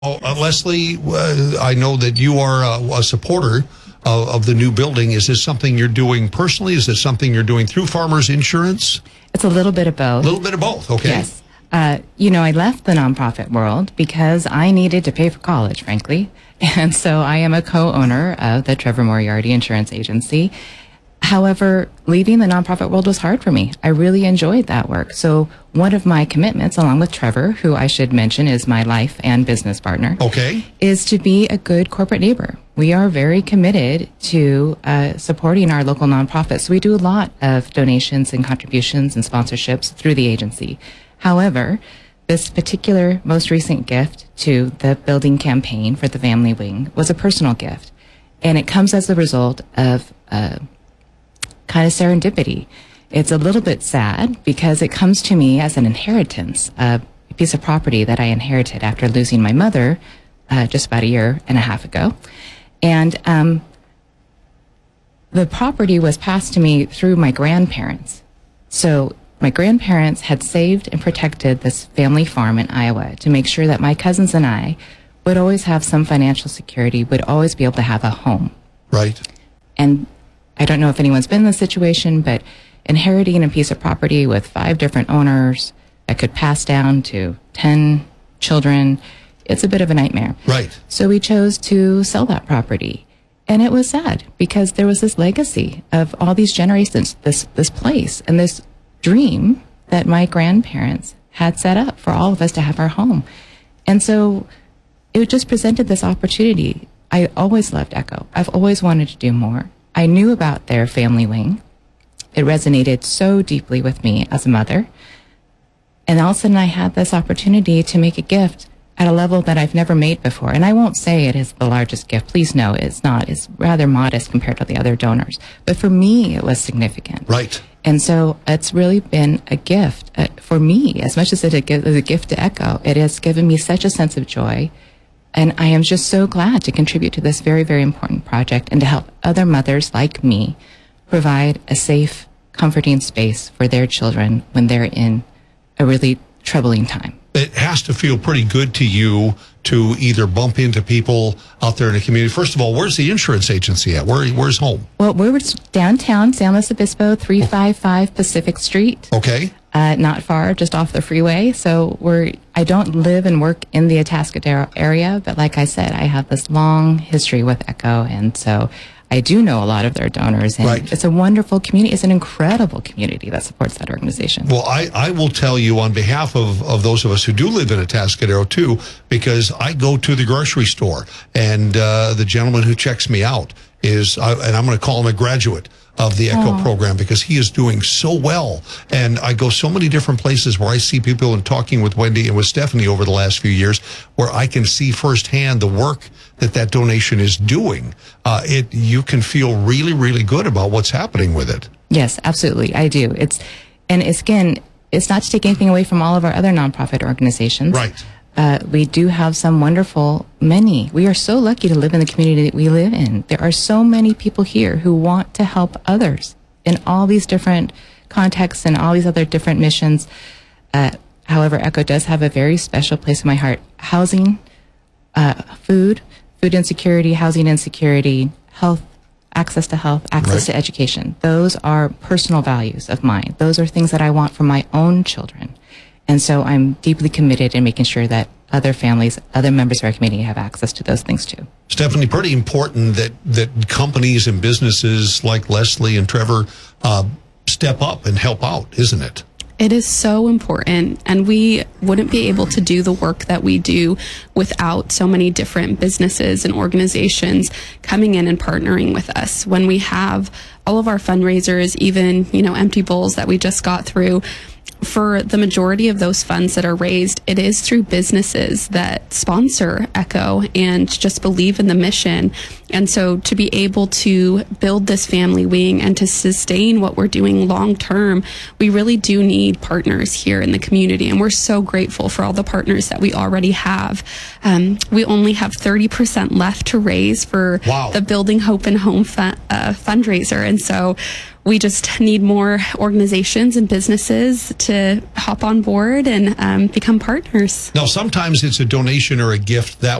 Leslie, I know that you are a supporter of the new building. Is this something you're doing personally? Is this something you're doing through Farmers Insurance? It's a little bit of both. A little bit of both, okay. Yes. I left the nonprofit world because I needed to pay for college, frankly. And so I am a co-owner of the Trevor Moriarty Insurance Agency. However, leaving the nonprofit world was hard for me. I really enjoyed that work. So one of my commitments, along with Trevor, who I should mention is my life and business partner, is to be a good corporate neighbor. We are very committed to supporting our local nonprofits. We do a lot of donations and contributions and sponsorships through the agency. However, this particular most recent gift to the building campaign for the family wing was a personal gift. And it comes as a result of kind of serendipity. It's a little bit sad because it comes to me as an inheritance, a piece of property that I inherited after losing my mother just about a year and a half ago. And the property was passed to me through my grandparents. So my grandparents had saved and protected this family farm in Iowa to make sure that my cousins and I would always have some financial security, would always be able to have a home. Right. And I don't know if anyone's been in this situation, but inheriting a piece of property with 5 different owners that could pass down to 10 children, it's a bit of a nightmare. Right. So we chose to sell that property. And it was sad because there was this legacy of all these generations, this place and this dream that my grandparents had set up for all of us to have our home. And so it just presented this opportunity. I always loved Echo. I've always wanted to do more. I knew about their family wing. It resonated so deeply with me as a mother. And all of a sudden I had this opportunity to make a gift at a level that I've never made before. And I won't say it is the largest gift. Please know it's not. It's rather modest compared to the other donors. But for me, it was significant. Right. And so it's really been a gift for me. As much as it is a gift to Echo, it has given me such a sense of joy. And I am just so glad to contribute to this very, very important project and to help other mothers like me provide a safe, comforting space for their children when they're in a really troubling time. It has to feel pretty good to you to either bump into people out there in the community. First of all, where's the insurance agency at? Where's home? Well, we're downtown San Luis Obispo, 355 Pacific Street. Okay. Not far, just off the freeway. So I don't live and work in the Atascadero area, but like I said, I have this long history with Echo, and so I do know a lot of their donors, and right. It's a wonderful community. It's an incredible community that supports that organization. Well, I will tell you on behalf of those of us who do live in Atascadero too, because I go to the grocery store, and the gentleman who checks me out and I'm going to call him a graduate of the Echo program because he is doing so well. And I go so many different places where I see people, and talking with Wendy and with Stephanie over the last few years, where I can see firsthand the work that donation is doing. You can feel really, really good about what's happening with it. Yes, absolutely. I do. It's not to take anything away from all of our other nonprofit organizations. Right. We do have some we are so lucky to live in the community that we live in. There are so many people here who want to help others in all these different contexts and all these other different missions. However, Echo does have a very special place in my heart. Housing, food insecurity, housing insecurity, health, access to health, access to education. Those are personal values of mine. Those are things that I want for my own children. And so I'm deeply committed in making sure that other families, other members of our community have access to those things too. Stephanie, pretty important that companies and businesses like Leslie and Trevor step up and help out, isn't it? It is so important, and we wouldn't be able to do the work that we do without so many different businesses and organizations coming in and partnering with us. When we have all of our fundraisers, even, empty bowls that we just got through, for the majority of those funds that are raised, it is through businesses that sponsor Echo and just believe in the mission. And so to be able to build this family wing and to sustain what we're doing long term, we really do need partners here in the community. And we're so grateful for all the partners that we already have. We only have 30% left to raise for the Building Hope and Home fundraiser. And so we just need more organizations and businesses to hop on board and become partners. Now, sometimes it's a donation or a gift that